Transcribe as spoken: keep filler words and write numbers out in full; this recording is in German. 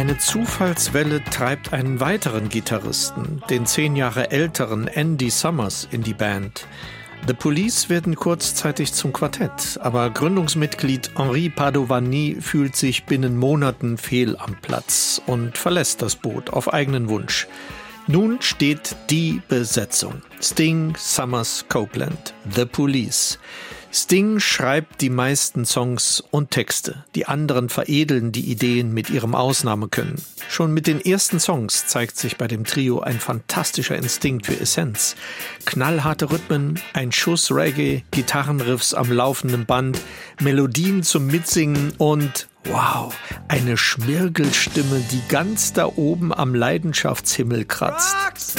Eine Zufallswelle treibt einen weiteren Gitarristen, den zehn Jahre älteren Andy Summers, in die Band. The Police werden kurzzeitig zum Quartett, aber Gründungsmitglied Henri Padovani fühlt sich binnen Monaten fehl am Platz und verlässt das Boot auf eigenen Wunsch. Nun steht die Besetzung: Sting, Summers, Copeland, The Police. Sting schreibt die meisten Songs und Texte. Die anderen veredeln die Ideen mit ihrem Ausnahmekönnen. Schon mit den ersten Songs zeigt sich bei dem Trio ein fantastischer Instinkt für Essenz. Knallharte Rhythmen, ein Schuss Reggae, Gitarrenriffs am laufenden Band, Melodien zum Mitsingen und wow, eine Schmirgelstimme, die ganz da oben am Leidenschaftshimmel kratzt.